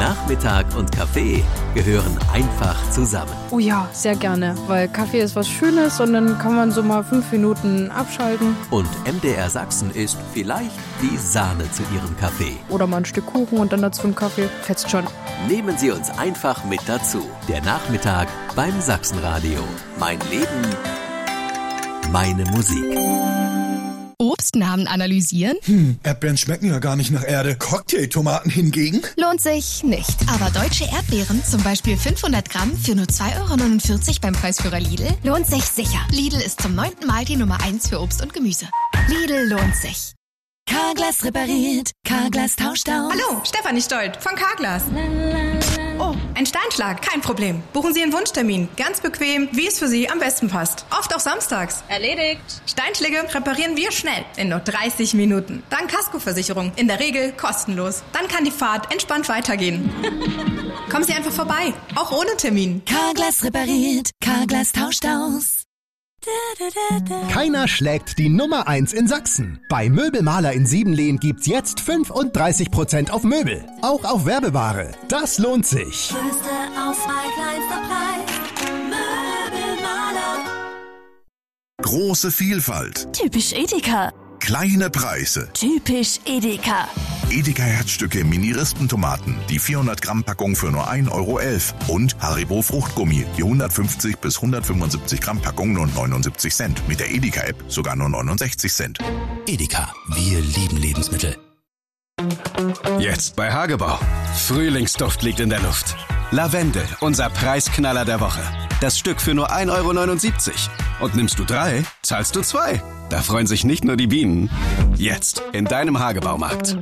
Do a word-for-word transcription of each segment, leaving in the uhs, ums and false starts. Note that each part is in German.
Nachmittag und Kaffee gehören einfach zusammen. Oh ja, sehr gerne, weil Kaffee ist was Schönes und dann kann man so mal fünf Minuten abschalten. Und M D R Sachsen ist vielleicht die Sahne zu Ihrem Kaffee. Oder mal ein Stück Kuchen und dann dazu einen Kaffee. Fetzt schon. Nehmen Sie uns einfach mit dazu. Der Nachmittag beim Sachsenradio. Mein Leben, meine Musik. Obstnamen analysieren? Hm, Erdbeeren schmecken ja gar nicht nach Erde. Cocktailtomaten hingegen? Lohnt sich nicht. Aber deutsche Erdbeeren, zum Beispiel fünfhundert Gramm für nur zwei Euro neunundvierzig beim Preisführer Lidl, lohnt sich sicher. Lidl ist zum neunten Mal die Nummer eins für Obst und Gemüse. Lidl lohnt sich. Carglass repariert, Carglass tauscht aus. Hallo, Stefanie Stolt von Carglass. Oh, ein Steinschlag, kein Problem. Buchen Sie einen Wunschtermin, ganz bequem, wie es für Sie am besten passt. Oft auch samstags. Erledigt. Steinschläge reparieren wir schnell, in nur dreißig Minuten. Dank Kaskoversicherung, in der Regel kostenlos. Dann kann die Fahrt entspannt weitergehen. Kommen Sie einfach vorbei, auch ohne Termin. Carglass repariert, Carglass tauscht aus. Keiner schlägt die Nummer eins in Sachsen. Bei Möbelmaler in Siebenlehn gibt's jetzt fünfunddreißig Prozent auf Möbel. Auch auf Werbeware. Das lohnt sich. Größte Auswahl, kleinster Preis. Möbelmaler. Große Vielfalt. Typisch Edeka. Kleine Preise. Typisch Edeka. Edeka Herzstücke Mini-Rispentomaten, die vierhundert Gramm Packung für nur ein Euro elf. Und Haribo Fruchtgummi, die hundertfünfzig bis hundertfünfundsiebzig Gramm Packung nur neunundsiebzig Cent. Mit der Edeka-App sogar nur neunundsechzig Cent. Edeka, wir lieben Lebensmittel. Jetzt bei Hagebau. Frühlingsduft liegt in der Luft. Lavendel, unser Preisknaller der Woche. Das Stück für nur ein Euro neunundsiebzig. Und nimmst du drei, zahlst du zwei. Da freuen sich nicht nur die Bienen. Jetzt in deinem Hagebaumarkt.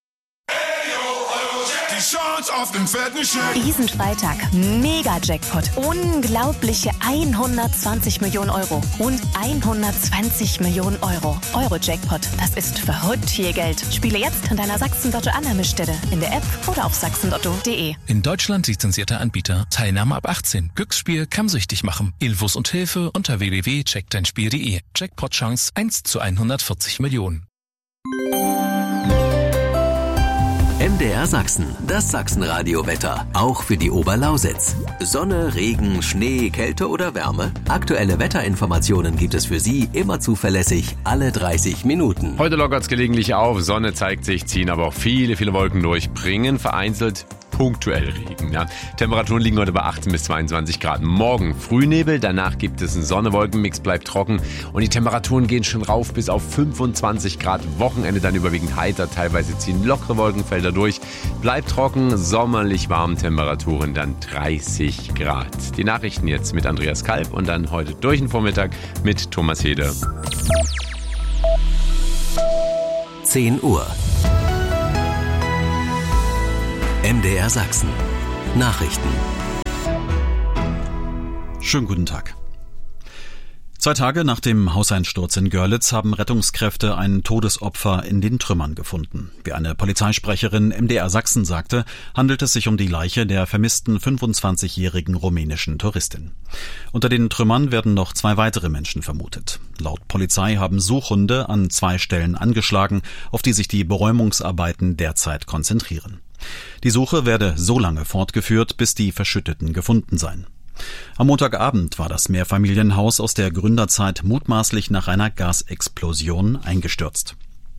Diesen Freitag Mega-Jackpot. Unglaubliche hundertzwanzig Millionen Euro. Und hundertzwanzig Millionen Euro. Euro-Jackpot. Das ist verrückt viel Geld. Spiele jetzt an deiner Sachsen-Lotto-Annahmestelle. In der App oder auf sachsenlotto punkt de. In Deutschland lizenzierter Anbieter. Teilnahme ab achtzehn. Glücksspiel kann süchtig machen. Infos und Hilfe unter w w w punkt check dein spiel punkt de. Jackpot-Chance eins zu hundertvierzig Millionen. M D R Sachsen, das Sachsenradio-Wetter, auch für die Oberlausitz. Sonne, Regen, Schnee, Kälte oder Wärme? Aktuelle Wetterinformationen gibt es für Sie immer zuverlässig, alle dreißig Minuten. Heute lockert es gelegentlich auf, Sonne zeigt sich, ziehen aber auch viele, viele Wolken durch, bringen vereinzelt punktuell Regen. Ja. Temperaturen liegen heute bei achtzehn bis zweiundzwanzig Grad. Morgen Frühnebel, danach gibt es einen Sonne-Wolken-Mix, bleibt trocken und die Temperaturen gehen schon rauf bis auf fünfundzwanzig Grad. Wochenende dann überwiegend heiter, teilweise ziehen lockere Wolkenfelder durch. Bleibt trocken, sommerlich warm, Temperaturen dann dreißig Grad. Die Nachrichten jetzt mit Andreas Kalb und dann heute durch den Vormittag mit Thomas Heder. zehn Uhr. M D R Sachsen. Nachrichten. Schönen guten Tag. Zwei Tage nach dem Hauseinsturz in Görlitz haben Rettungskräfte ein Todesopfer in den Trümmern gefunden. Wie eine Polizeisprecherin M D R Sachsen sagte, handelt es sich um die Leiche der vermissten fünfundzwanzigjährigen rumänischen Touristin. Unter den Trümmern werden noch zwei weitere Menschen vermutet. Laut Polizei haben Suchhunde an zwei Stellen angeschlagen, auf die sich die Beräumungsarbeiten derzeit konzentrieren. Die Suche werde so lange fortgeführt, bis die Verschütteten gefunden seien. Am Montagabend war das Mehrfamilienhaus aus der Gründerzeit mutmaßlich nach einer Gasexplosion eingestürzt.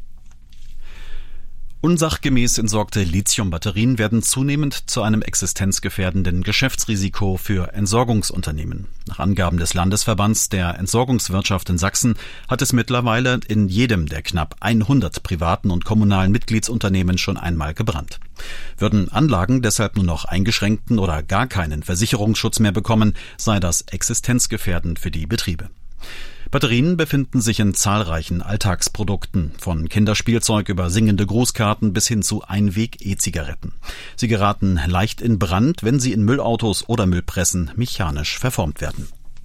Unsachgemäß entsorgte Lithiumbatterien werden zunehmend zu einem existenzgefährdenden Geschäftsrisiko für Entsorgungsunternehmen. Nach Angaben des Landesverbands der Entsorgungswirtschaft in Sachsen hat es mittlerweile in jedem der knapp hundert privaten und kommunalen Mitgliedsunternehmen schon einmal gebrannt. Würden Anlagen deshalb nur noch eingeschränkten oder gar keinen Versicherungsschutz mehr bekommen, sei das existenzgefährdend für die Betriebe. Batterien befinden sich in zahlreichen Alltagsprodukten, von Kinderspielzeug über singende Grußkarten bis hin zu Einweg-E-Zigaretten. Sie geraten leicht in Brand, wenn sie in Müllautos oder Müllpressen mechanisch verformt werden.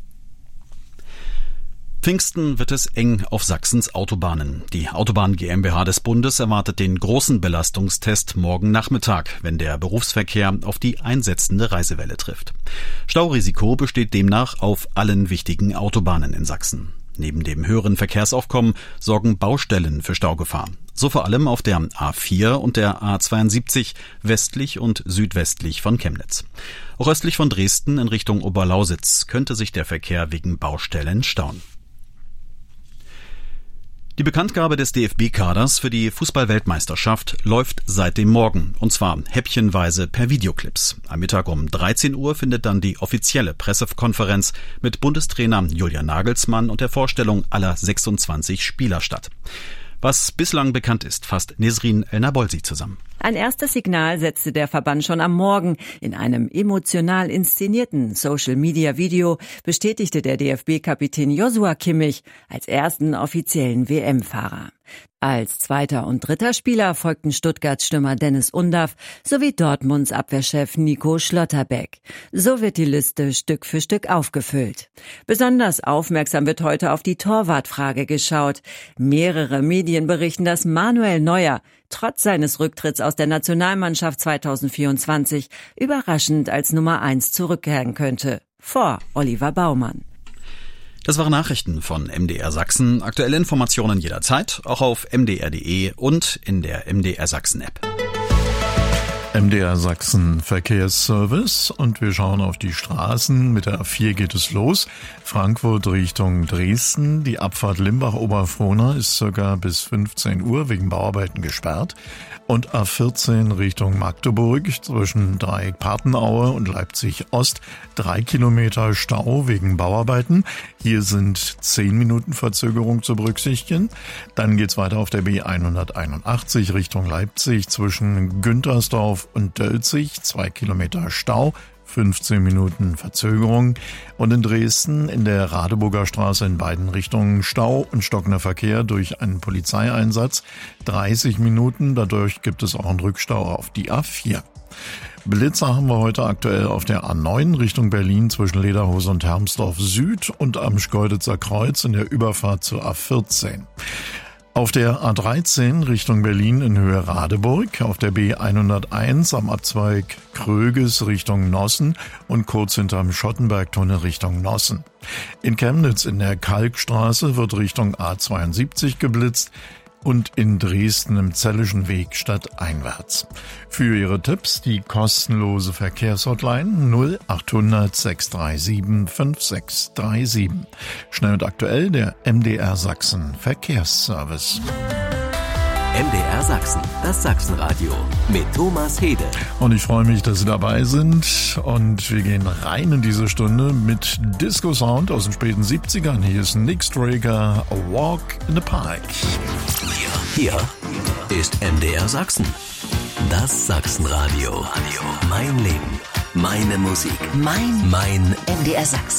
Pfingsten wird es eng auf Sachsens Autobahnen. Die Autobahn GmbH des Bundes erwartet den großen Belastungstest morgen Nachmittag, wenn der Berufsverkehr auf die einsetzende Reisewelle trifft. Staurisiko besteht demnach auf allen wichtigen Autobahnen in Sachsen. Neben dem höheren Verkehrsaufkommen sorgen Baustellen für Staugefahr. So vor allem auf der A vier und der A zweiundsiebzig westlich und südwestlich von Chemnitz. Auch östlich von Dresden in Richtung Oberlausitz könnte sich der Verkehr wegen Baustellen stauen. Die Bekanntgabe des D F B-Kaders für die Fußball-Weltmeisterschaft läuft seit dem Morgen, und zwar häppchenweise per Videoclips. Am Mittag um dreizehn Uhr findet dann die offizielle Pressekonferenz mit Bundestrainer Julian Nagelsmann und der Vorstellung aller sechsundzwanzig Spieler statt. Was bislang bekannt ist, fasst Nesrin El-Nabolsi zusammen. Ein erstes Signal setzte der Verband schon am Morgen. In einem emotional inszenierten Social-Media-Video bestätigte der D F B-Kapitän Joshua Kimmich als ersten offiziellen W M-Fahrer. Als zweiter und dritter Spieler folgten Stuttgarts Stürmer Dennis Undaff sowie Dortmunds Abwehrchef Nico Schlotterbeck. So wird die Liste Stück für Stück aufgefüllt. Besonders aufmerksam wird heute auf die Torwartfrage geschaut. Mehrere Medien berichten, dass Manuel Neuer trotz seines Rücktritts aus der Nationalmannschaft zweitausendvierundzwanzig überraschend als Nummer eins zurückkehren könnte. Vor Oliver Baumann. Das waren Nachrichten von M D R Sachsen. Aktuelle Informationen jederzeit, auch auf m d r punkt d e und in der M D R Sachsen App. M D R Sachsen Verkehrsservice und wir schauen auf die Straßen. Mit der A vier geht es los. Frankfurt Richtung Dresden. Die Abfahrt Limbach-Oberfrohna ist circa bis fünfzehn Uhr wegen Bauarbeiten gesperrt. Und A vierzehn Richtung Magdeburg zwischen Dreieck-Patenaue und Leipzig-Ost. Drei Kilometer Stau wegen Bauarbeiten. Hier sind zehn Minuten Verzögerung zu berücksichtigen. Dann geht's weiter auf der B hunderteinundachtzig Richtung Leipzig zwischen Güntersdorf und Dölzig. Zwei Kilometer Stau. fünfzehn Minuten Verzögerung. Und in Dresden in der Radeburger Straße in beiden Richtungen Stau und stockender Verkehr durch einen Polizeieinsatz. dreißig Minuten, dadurch gibt es auch einen Rückstau auf die A vier. Blitzer haben wir heute aktuell auf der A neun Richtung Berlin zwischen Lederhose und Hermsdorf Süd und am Schkeuditzer Kreuz in der Überfahrt zur A vierzehn. Auf der A dreizehn Richtung Berlin in Höhe Radeburg, auf der B hunderteins am Abzweig Kröges Richtung Nossen und kurz hinterm Schottenbergtunnel Richtung Nossen. In Chemnitz in der Kalkstraße wird Richtung A zweiundsiebzig geblitzt und in Dresden im Zellischen Weg stadteinwärts. Für Ihre Tipps die kostenlose Verkehrshotline null achthundert sechs drei sieben fünf sechs drei sieben. Schnell und aktuell der M D R Sachsen Verkehrsservice. M D R Sachsen, das Sachsenradio mit Thomas Hede. Und ich freue mich, dass Sie dabei sind. Und wir gehen rein in diese Stunde mit Disco Sound aus den späten siebzigern. Hier ist Nick Straker, A Walk in the Park. Hier, hier ist M D R Sachsen, das Sachsenradio. Mein Leben, meine Musik, mein, mein M D R Sachsen.